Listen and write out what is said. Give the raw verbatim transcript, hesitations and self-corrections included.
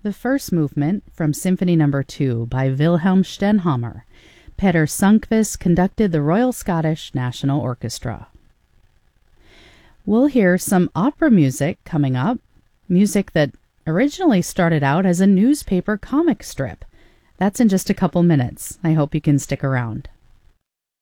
The first movement from Symphony Number two by Wilhelm Stenhammar. Peter Sundqvist conducted the Royal Scottish National Orchestra. We'll hear some opera music coming up, music that originally started out as a newspaper comic strip. That's in just a couple minutes. I hope you can stick around.